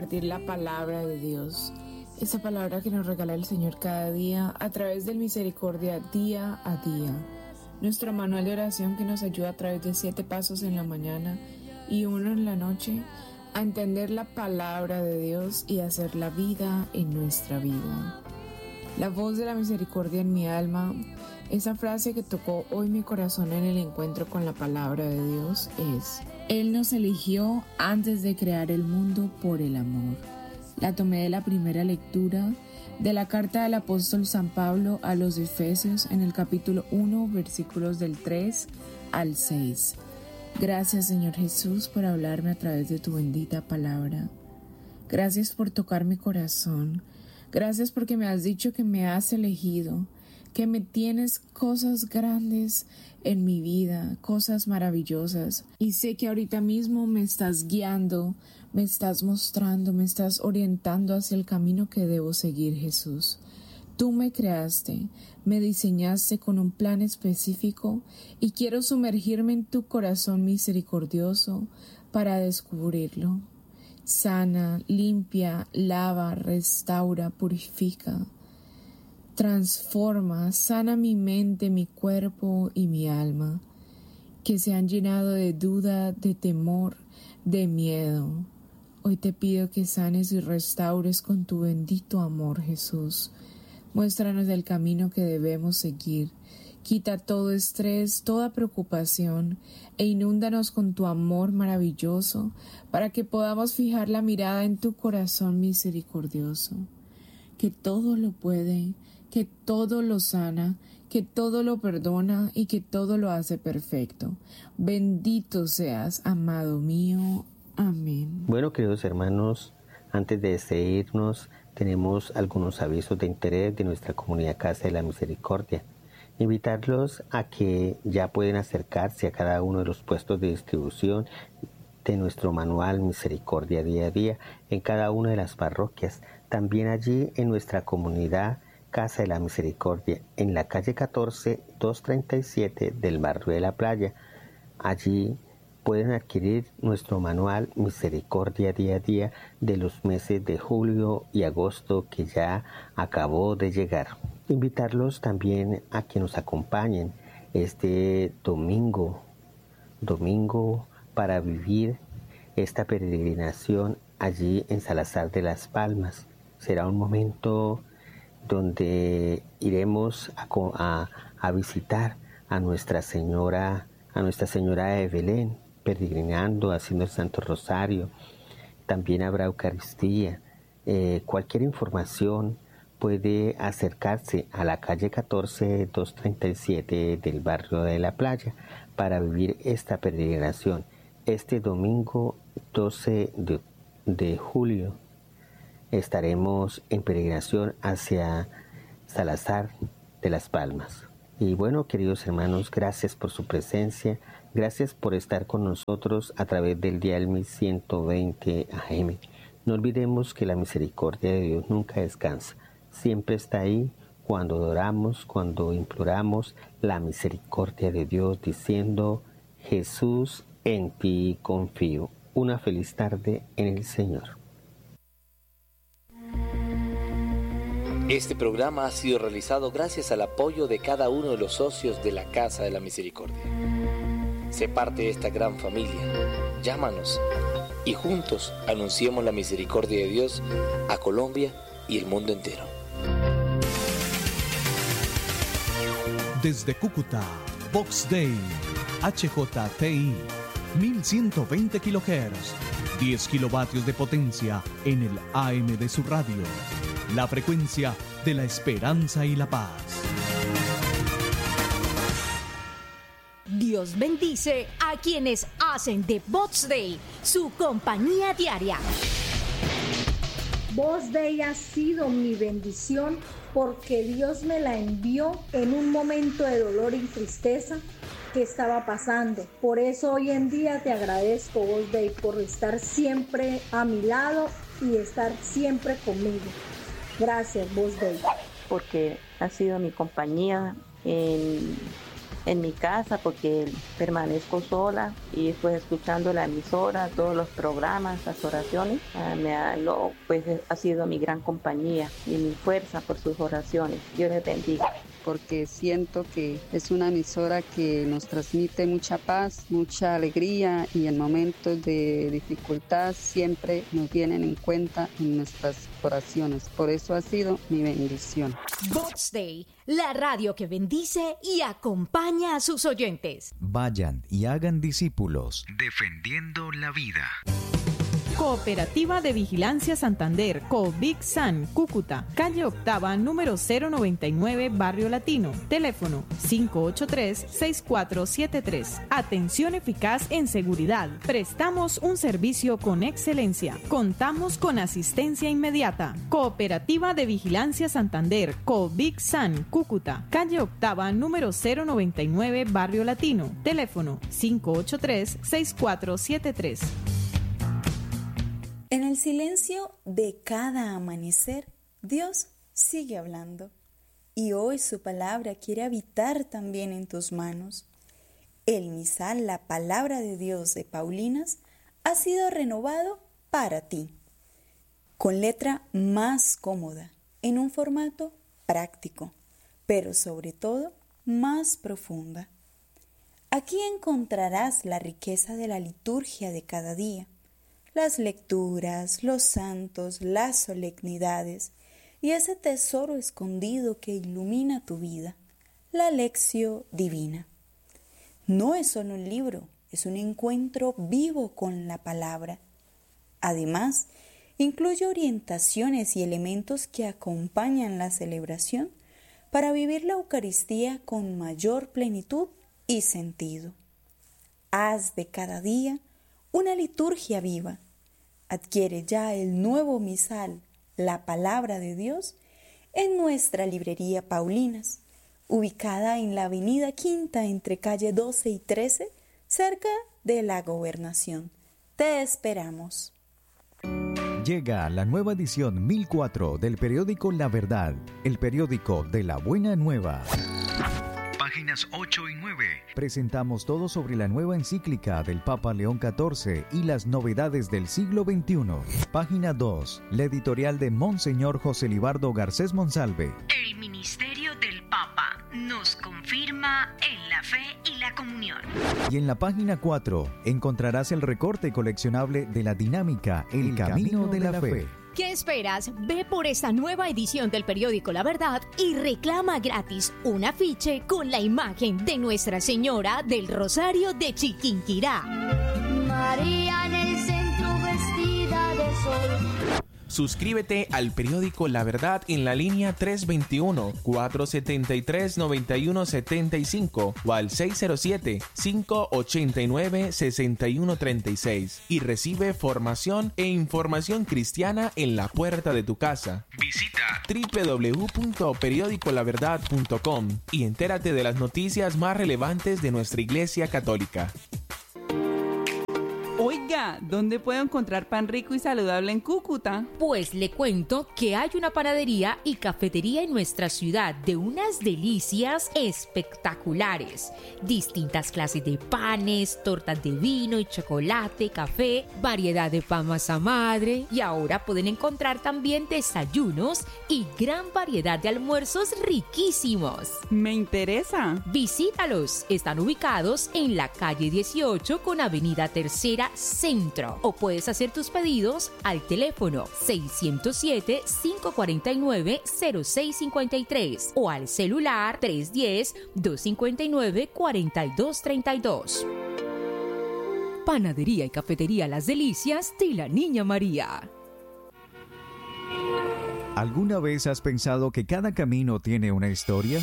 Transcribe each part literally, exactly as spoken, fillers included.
compartir la palabra de Dios, esa palabra que nos regala el Señor cada día a través del Misericordia día a día. Nuestro manual de oración que nos ayuda a través de siete pasos en la mañana y uno en la noche a entender la palabra de Dios y hacer la vida en nuestra vida. La voz de la misericordia en mi alma, esa frase que tocó hoy mi corazón en el encuentro con la palabra de Dios es: Él nos eligió antes de crear el mundo por el amor. La tomé de la primera lectura de la carta del apóstol San Pablo a los Efesios en el capítulo uno, versículos del tres al seis. Gracias, Señor Jesús, por hablarme a través de tu bendita palabra. Gracias por tocar mi corazón. Gracias porque me has dicho que me has elegido, que me tienes cosas grandes en mi vida, cosas maravillosas. Y sé que ahorita mismo me estás guiando, me estás mostrando, me estás orientando hacia el camino que debo seguir, Jesús. Tú me creaste, me diseñaste con un plan específico y quiero sumergirme en tu corazón misericordioso para descubrirlo. Sana, limpia, lava, restaura, purifica, transforma, sana mi mente, mi cuerpo y mi alma, que se han llenado de duda, de temor, de miedo. Hoy te pido que sanes y restaures con tu bendito amor, Jesús. Muéstranos el camino que debemos seguir. Quita todo estrés, toda preocupación e inúndanos con tu amor maravilloso para que podamos fijar la mirada en tu corazón misericordioso, que todo lo puede, que todo lo sana, que todo lo perdona y que todo lo hace perfecto. Bendito seas, amado mío. Amén. Bueno, queridos hermanos, antes de despedirnos, tenemos algunos avisos de interés de nuestra comunidad Casa de la Misericordia. Invitarlos a que ya pueden acercarse a cada uno de los puestos de distribución de nuestro manual Misericordia Día a Día en cada una de las parroquias. También allí en nuestra comunidad Casa de la Misericordia, en la calle catorce, doscientos treinta y siete del barrio de la Playa. Allí pueden adquirir nuestro manual Misericordia Día a Día de los meses de julio y agosto que ya acabó de llegar. Invitarlos también a que nos acompañen este domingo, domingo para vivir esta peregrinación allí en Salazar de las Palmas. Será un momento donde iremos a, a, a visitar a Nuestra Señora, a Nuestra Señora de Belén, peregrinando, haciendo el Santo Rosario. También habrá Eucaristía. Eh, cualquier información puede acercarse a la calle catorce, doscientos treinta y siete del barrio de la Playa para vivir esta peregrinación. Este domingo doce de julio estaremos en peregrinación hacia Salazar de las Palmas. Y bueno, queridos hermanos, gracias por su presencia, gracias por estar con nosotros a través del dial mil ciento veinte A M. No olvidemos que la misericordia de Dios nunca descansa, siempre está ahí cuando adoramos, cuando imploramos la misericordia de Dios, diciendo: Jesús, en ti confío. Una feliz tarde en el Señor. Este programa ha sido realizado gracias al apoyo de cada uno de los socios de la Casa de la Misericordia. Sé parte de esta gran familia. Llámanos y juntos anunciemos la misericordia de Dios a Colombia y el mundo entero. Desde Cúcuta, Vox Dei, H J T I, mil ciento veinte kilohertz, diez kilovatios de potencia en el A M de su radio. La frecuencia de la esperanza y la paz. Dios bendice a quienes hacen de Vox Dei su compañía diaria. Vox Dei ha sido mi bendición porque Dios me la envió en un momento de dolor y tristeza que estaba pasando. Por eso hoy en día te agradezco, Vox Dei, por estar siempre a mi lado y estar siempre conmigo. Gracias, Vox Dei. Porque ha sido mi compañía en en mi casa porque permanezco sola y pues escuchando la emisora, todos los programas, las oraciones, uh, me ha, lo, pues ha sido mi gran compañía y mi fuerza por sus oraciones. Dios les bendiga. Porque siento que es una emisora que nos transmite mucha paz, mucha alegría y en momentos de dificultad siempre nos tienen en cuenta en nuestras oraciones. Por eso ha sido mi bendición. Bots Day, la radio que bendice y acompaña a sus oyentes. Vayan y hagan discípulos, defendiendo la vida. Cooperativa de Vigilancia Santander, COVIC-SAN, Cúcuta, calle Octava, número cero noventa y nueve, Barrio Latino. Teléfono cinco ocho tres, seis cuatro siete tres. Atención eficaz en seguridad. Prestamos un servicio con excelencia. Contamos con asistencia inmediata. Cooperativa de Vigilancia Santander, COVIC-SAN, Cúcuta, calle Octava, número cero noventa y nueve, Barrio Latino. Teléfono cinco ocho tres, seis cuatro siete tres. En el silencio de cada amanecer, Dios sigue hablando. Y hoy su palabra quiere habitar también en tus manos. El misal, la palabra de Dios de Paulinas, ha sido renovado para ti. Con letra más cómoda, en un formato práctico, pero sobre todo más profunda. Aquí encontrarás la riqueza de la liturgia de cada día, las lecturas, los santos, las solemnidades y ese tesoro escondido que ilumina tu vida, la lección divina. No es solo un libro, es un encuentro vivo con la palabra. Además, incluye orientaciones y elementos que acompañan la celebración para vivir la Eucaristía con mayor plenitud y sentido. Haz de cada día una liturgia viva. Adquiere ya el nuevo misal, la palabra de Dios, en nuestra librería Paulinas, ubicada en la avenida Quinta entre calle doce y trece, cerca de la Gobernación. Te esperamos. Llega la nueva edición mil cuatro del periódico La Verdad, el periódico de la Buena Nueva. Páginas ocho y nueve. Presentamos todo sobre la nueva encíclica del Papa León catorce y las novedades del siglo veintiuno. Página dos. La editorial de Monseñor José Libardo Garcés Monsalve. El ministerio del Papa nos confirma en la fe y la comunión. Y en la página cuatro encontrarás el recorte coleccionable de la dinámica El, el Camino, Camino de, la, de la Fe. fe. ¿Qué esperas? Ve por esta nueva edición del periódico La Verdad y reclama gratis un afiche con la imagen de Nuestra Señora del Rosario de Chiquinquirá. María en el centro vestida de sol. Suscríbete al periódico La Verdad en la línea tres veintiuno, cuatrocientos setenta y tres, noventa y uno setenta y cinco o al seis cero siete, cinco ochenta y nueve, sesenta y uno treinta y seis y recibe formación e información cristiana en la puerta de tu casa. Visita doble u doble u doble u punto periódico la verdad punto com y entérate de las noticias más relevantes de nuestra Iglesia Católica. Oiga, ¿dónde puedo encontrar pan rico y saludable en Cúcuta? Pues le cuento que hay una panadería y cafetería en nuestra ciudad de unas delicias espectaculares. Distintas clases de panes, tortas de vino y chocolate, café, variedad de pan masa madre y ahora pueden encontrar también desayunos y gran variedad de almuerzos riquísimos. Me interesa. Visítalos. Están ubicados en la calle dieciocho con avenida Tercera Centro o puedes hacer tus pedidos al teléfono seiscientos siete, cinco cuarenta y nueve, cero seis cincuenta y tres o al celular trescientos diez, doscientos cincuenta y nueve, cuarenta y dos treinta y dos. Panadería y cafetería Las Delicias de la Niña María. ¿Alguna vez has pensado que cada camino tiene una historia?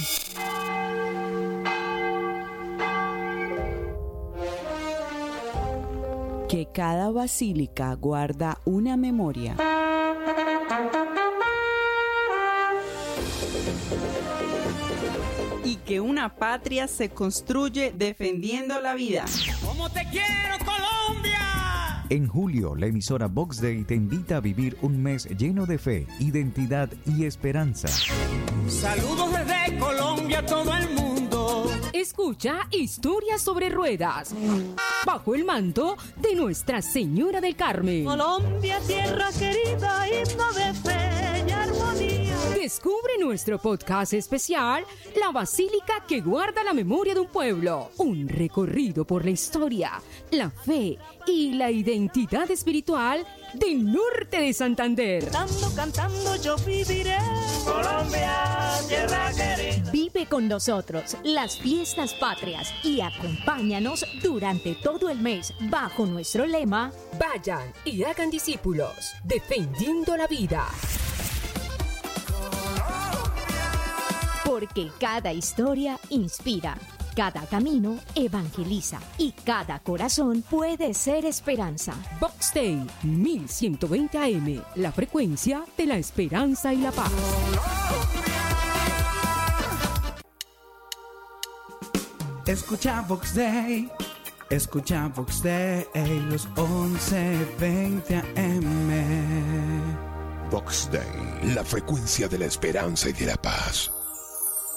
Que cada basílica guarda una memoria. Y que una patria se construye defendiendo la vida. ¡Cómo te quiero, Colombia! En julio, la emisora Box Day te invita a vivir un mes lleno de fe, identidad y esperanza. Saludos desde Colombia a todo el mundo. Escucha Historias sobre Ruedas, bajo el manto de Nuestra Señora del Carmen. Colombia, tierra querida, himno de fe y armonía. Descubre nuestro podcast especial, La Basílica que guarda la memoria de un pueblo. Un recorrido por la historia, la fe y la identidad espiritual del norte de Santander. Cantando, cantando yo viviré. Colombia, tierra querida. Vive con nosotros las fiestas patrias y acompáñanos durante todo el mes bajo nuestro lema: vayan y hagan discípulos, defendiendo la vida. Porque cada historia inspira, cada camino evangeliza y cada corazón puede ser esperanza. Box Day mil ciento veinte A M, la frecuencia de la esperanza y la paz. Escucha Box Day, escucha Box Day, los once veinte A M. Box Day, la frecuencia de la esperanza y de la paz.